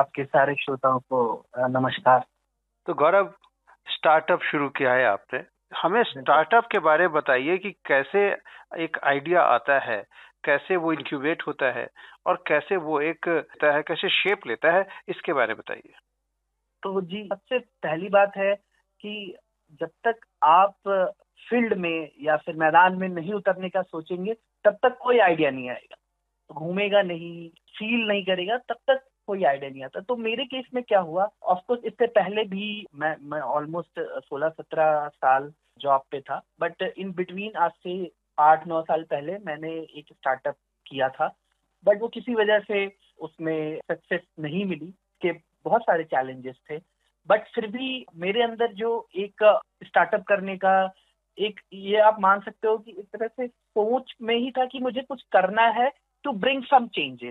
आपके सारे श्रोताओं को नमस्कार। तो गौरव, स्टार्टअप शुरू किया है आपने। हमें स्टार्टअप के बारे में बताइए कि कैसे एक आइडिया आता है, कैसे वो इंक्यूबेट होता है और कैसे वो कैसे शेप लेता है, इसके बारे में बताइए। तो जी, सबसे पहली बात है कि जब तक आप फील्ड में या फिर मैदान में नहीं उतरने का सोचेंगे, तब तक कोई आइडिया नहीं आएगा। घूमेगा नहीं, फील नहीं करेगा, तब तक कोई आइडिया नहीं आता। तो मेरे केस में क्या हुआ, ऑफकोर्स इससे पहले भी मैं ऑलमोस्ट 16-17 साल जॉब पे था, बट इन बिटवीन आज से 8-9 साल पहले मैंने एक स्टार्टअप किया था। बट वो किसी वजह से उसमें सक्सेस नहीं मिली, के बहुत सारे चैलेंजेस थे। बट फिर भी मेरे अंदर जो एक स्टार्टअप करने का एक, ये आप मान सकते हो कि एक तरह से सोच में ही था कि मुझे कुछ करना है to bring some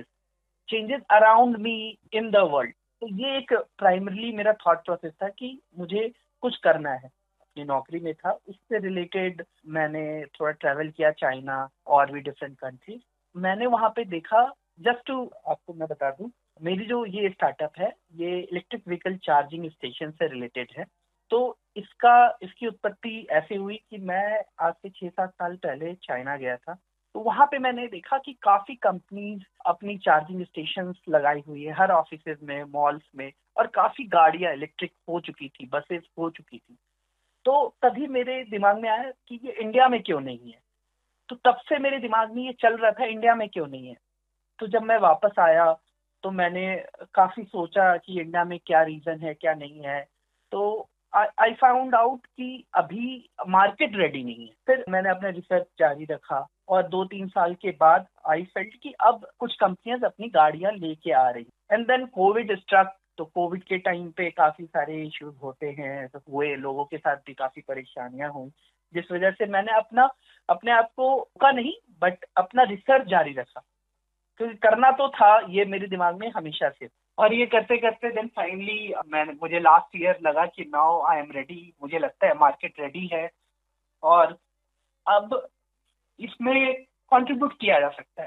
changes around me in the world. तो ये एक प्राइमरली मेरा थॉट प्रोसेस था कि मुझे कुछ करना है। अपनी नौकरी में था, उससे रिलेटेड मैंने थोड़ा ट्रैवल किया, चाइना और भी डिफरेंट कंट्रीज। मैंने वहां पे देखा, जस्ट टू आपको मैं बता दूं, मेरी जो ये स्टार्टअप है, ये इलेक्ट्रिक व्हीकल चार्जिंग स्टेशन से रिलेटेड है। तो इसकी उत्पत्ति ऐसे हुई कि मैं आज से 6-7 साल पहले चाइना गया था। तो वहां पे मैंने देखा कि काफी कंपनीज अपनी चार्जिंग स्टेशंस लगाई हुई है हर ऑफिसेज में, मॉल्स में, और काफी गाड़ियां इलेक्ट्रिक हो चुकी थी, बसेस हो चुकी थी। तो तभी मेरे दिमाग में आया कि ये इंडिया में क्यों नहीं है। तो तब से मेरे दिमाग में ये चल रहा था, इंडिया में क्यों नहीं है। तो जब मैं वापस आया तो मैंने काफी सोचा कि इंडिया में क्या रीजन है, क्या नहीं है। तो आई फाउंड आउट कि अभी मार्केट रेडी नहीं है। फिर मैंने अपना रिसर्च जारी रखा और 2-3 साल के बाद आई फेल्ट कि अब कुछ कंपनियां अपनी गाड़ियां लेके आ रही। And then Covid struck. तो कोविड के टाइम पे काफी सारे इश्यूज होते हैं, तो हुए, लोगों के साथ भी काफी परेशानियां हुई, जिस वजह से मैंने अपने आप को का नहीं, बट अपना रिसर्च जारी रखा, क्योंकि करना तो था ये मेरे दिमाग में हमेशा से। और ये करते करते देन फाइनली मुझे लास्ट ईयर लगा कि नाउ आई एम रेडी, मुझे लगता है मार्केट रेडी है और अब इसमें कंट्रीब्यूट किया जा सकता है।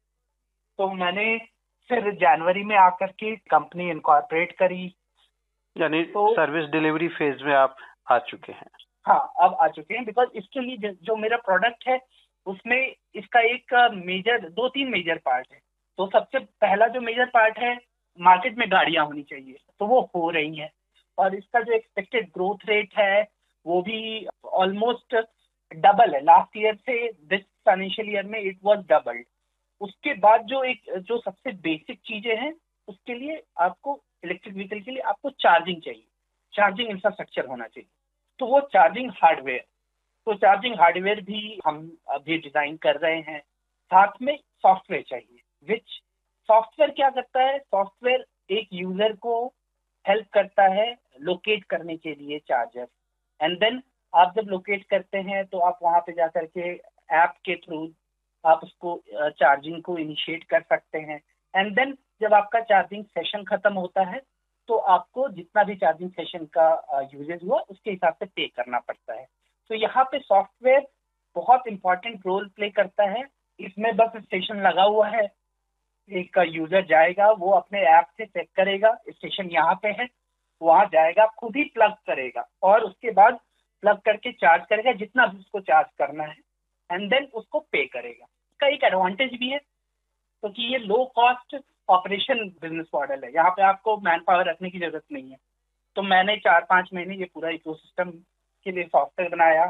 तो मैंने फिर जनवरी में आकर के कंपनी इनकॉर्पोरेट करी। यानी सर्विस डिलीवरी फेज में आप आ चुके हैं? हाँ, अब आ चुके हैं, बिकॉज इसके लिए जो मेरा प्रोडक्ट है उसमें इसका एक मेजर, 2-3 मेजर पार्ट है। तो सबसे पहला जो मेजर पार्ट है, मार्केट में गाड़ियां होनी चाहिए, तो वो हो रही हैं। और इसका जो एक्सपेक्टेड ग्रोथ रेट है वो भी ऑलमोस्ट डबल है लास्ट ईयर से। दिस फाइनेंशियल ईयर में इट वाज डबल्ड। उसके बाद जो सबसे बेसिक चीजें हैं, उसके लिए आपको, इलेक्ट्रिक व्हीकल के लिए आपको चार्जिंग चाहिए, चार्जिंग इंफ्रास्ट्रक्चर होना चाहिए। तो वो चार्जिंग हार्डवेयर, तो चार्जिंग हार्डवेयर भी हम अभी डिजाइन कर रहे हैं। साथ में सॉफ्टवेयर चाहिए, विच सॉफ्टवेयर क्या करता है, सॉफ्टवेयर एक यूजर को हेल्प करता है लोकेट करने के लिए चार्जर। एंड देन आप जब लोकेट करते हैं तो आप वहां पे जाकर के ऐप के थ्रू आप उसको चार्जिंग को इनिशिएट कर सकते हैं। एंड देन जब आपका चार्जिंग सेशन खत्म होता है तो आपको जितना भी चार्जिंग सेशन का यूजेज हुआ उसके हिसाब से पे करना पड़ता है। तो यहाँ पे सॉफ्टवेयर बहुत इंपॉर्टेंट रोल प्ले करता है। इसमें बस स्टेशन लगा हुआ है, एक यूजर जाएगा, वो अपने ऐप से चेक करेगा स्टेशन यहाँ पे है, वहां जाएगा, खुद ही प्लग करेगा और उसके बाद प्लग करके चार्ज करेगा जितना भी उसको चार्ज करना है, एंड देन उसको पे करेगा। इसका एक एडवांटेज भी है क्योंकि ये low cost operation business model है। यहाँ पे आपको मैन पावर रखने की जरूरत नहीं है। तो मैंने 4-5 महीने ये पूरा इकोसिस्टम के लिए सॉफ्टवेयर बनाया,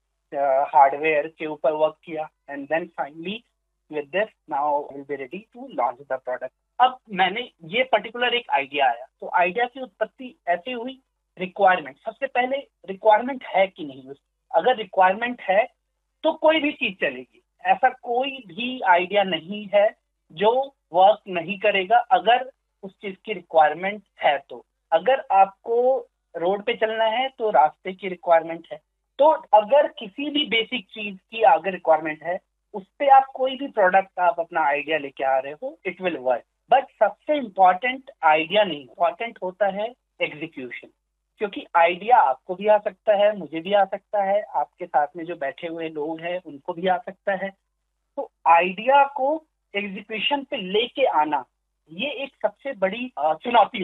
हार्डवेयर के ऊपर वर्क किया, and then finally with this now will be ready to launch the product. अब मैंने ये पर्टिकुलर एक आइडिया आया, तो आइडिया की उत्पत्ति ऐसे हुई, रिक्वायरमेंट। सबसे पहले रिक्वायरमेंट है कि नहीं, अगर रिक्वायरमेंट है तो कोई भी चीज चलेगी। ऐसा कोई भी आइडिया नहीं है जो वर्क नहीं करेगा अगर उस चीज की रिक्वायरमेंट है। तो अगर आपको रोड पे चलना है तो रास्ते की रिक्वायरमेंट है। तो अगर किसी भी बेसिक चीज की अगर रिक्वायरमेंट है, उस पे आप कोई भी प्रोडक्ट आप अपना आइडिया लेके आ रहे हो, इट विल वर्क। बट सबसे इम्पोर्टेंट आइडिया नहीं, इम्पोर्टेंट होता है एग्जीक्यूशन। क्योंकि आइडिया आपको भी आ सकता है, मुझे भी आ सकता है, आपके साथ में जो बैठे हुए लोग हैं उनको भी आ सकता है। तो आइडिया को एग्जीक्यूशन पे लेके आना, ये एक सबसे बड़ी चुनौती